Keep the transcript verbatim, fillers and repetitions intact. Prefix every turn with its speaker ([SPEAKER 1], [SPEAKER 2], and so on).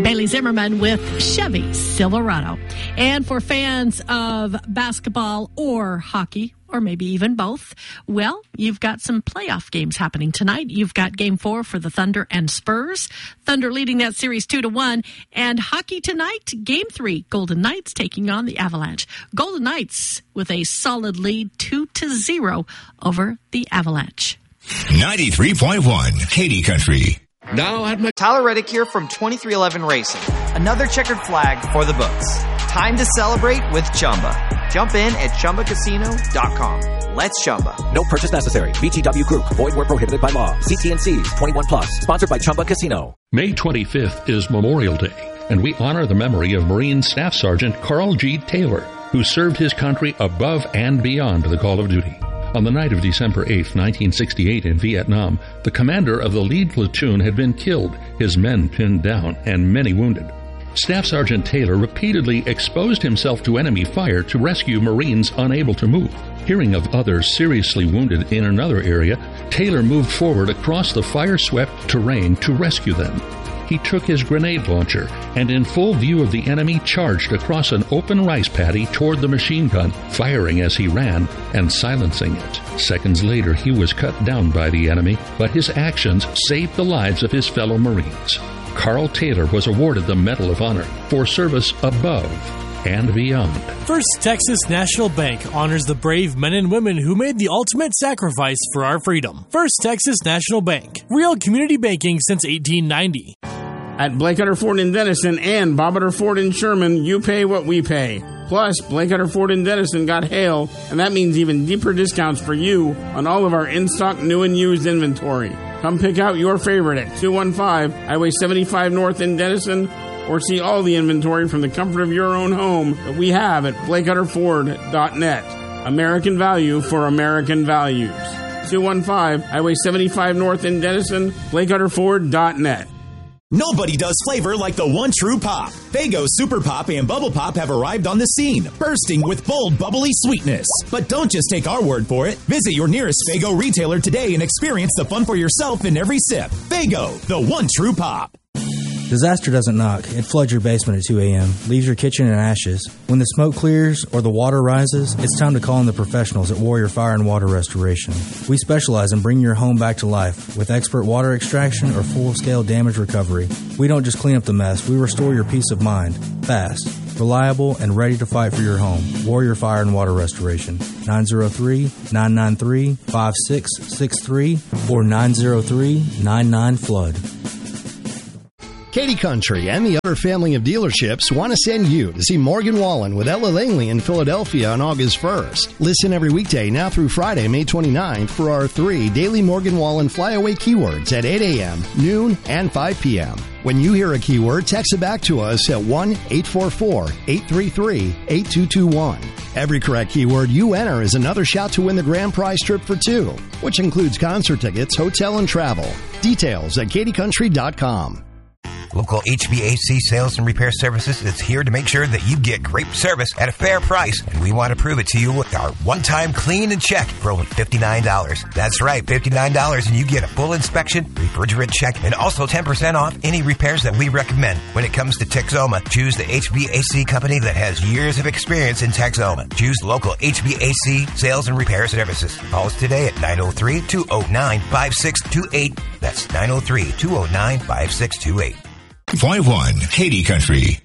[SPEAKER 1] Bailey Zimmerman with Chevy Silverado. And for fans of basketball or hockey, or maybe even both, well, you've got some playoff games happening tonight. You've got game four for the Thunder and Spurs. Thunder leading that series two to one. And hockey tonight, game three, Golden Knights taking on the Avalanche. Golden Knights with a solid lead two to zero over the Avalanche.
[SPEAKER 2] ninety-three point one Katy Country.
[SPEAKER 3] Now at Mc- Tyler Reddick here from twenty-three eleven Racing. Another checkered flag for the books. Time to celebrate with Chumba. Jump in at Chumba Casino dot com. Let's Chumba.
[SPEAKER 4] No purchase necessary. B G W Group. Void where prohibited by law. C T N Cs. twenty-one plus. Sponsored by Chumba Casino.
[SPEAKER 5] May twenty-fifth is Memorial Day, and we honor the memory of Marine Staff Sergeant Carl G. Taylor, who served his country above and beyond the call of duty. On the night of December eighth, nineteen sixty-eight in Vietnam, the commander of the lead platoon had been killed, his men pinned down, and many wounded. Staff Sergeant Taylor repeatedly exposed himself to enemy fire to rescue Marines unable to move. Hearing of others seriously wounded in another area, Taylor moved forward across the fire-swept terrain to rescue them. He took his grenade launcher and, in full view of the enemy, charged across an open rice paddy toward the machine gun, firing as he ran and silencing it. Seconds later, he was cut down by the enemy, but his actions saved the lives of his fellow Marines. Carl Taylor was awarded the Medal of Honor for service above and beyond.
[SPEAKER 6] First Texas National Bank honors the brave men and women who made the ultimate sacrifice for our freedom. First Texas National Bank. Real community banking since eighteen ninety.
[SPEAKER 7] At Blake Hutter Ford in Denison and Bob Hutter Ford in Sherman, you pay what we pay. Plus, Blake Hutter Ford in Denison got hail, and that means even deeper discounts for you on all of our in-stock new and used inventory. Come pick out your favorite at two one five Highway seventy-five North in Denison, or see all the inventory from the comfort of your own home that we have at Blake Hutter Ford dot net. American value for American values. two one five Highway seventy-five North in Denison, Blake Hutter Ford dot net.
[SPEAKER 8] Nobody does flavor like the one true pop. Faygo Super Pop and Bubble Pop have arrived on the scene, bursting with bold, bubbly sweetness. But don't just take our word for it. Visit your nearest Faygo retailer today and experience the fun for yourself in every sip. Faygo, the one true pop.
[SPEAKER 9] Disaster doesn't knock. It floods your basement at two a.m., leaves your kitchen in ashes. When the smoke clears or the water rises, it's time to call in the professionals at Warrior Fire and Water Restoration. We specialize in bringing your home back to life with expert water extraction or full-scale damage recovery. We don't just clean up the mess, we restore your peace of mind. Fast, reliable, and ready to fight for your home. Warrior Fire and Water Restoration. nine oh three, nine nine three, five six six three or nine oh three, nine nine, flood.
[SPEAKER 10] Katy Country and the other family of dealerships want to send you to see Morgan Wallen with Ella Langley in Philadelphia on August first. Listen every weekday now through Friday, May twenty-ninth for our three daily Morgan Wallen flyaway keywords at eight a.m., noon, and five p.m. When you hear a keyword, text it back to us at one eight four four, eight three three, eight two two one. Every correct keyword you enter is another shot to win the grand prize trip for two, which includes concert tickets, hotel, and travel. Details at katy country dot com.
[SPEAKER 11] Local H V A C Sales and Repair Services is here to make sure that you get great service at a fair price, and we want to prove it to you with our one-time clean and check for only fifty-nine dollars. That's right, fifty-nine dollars, and you get a full inspection, refrigerant check, and also ten percent off any repairs that we recommend. When it comes to Texoma, choose the H V A C company that has years of experience in Texoma. Choose local H V A C Sales and Repair Services. Call us today at nine oh three, two oh nine, five six two eight. That's nine oh three, two oh nine, five six two eight.
[SPEAKER 2] Point one Katy Country.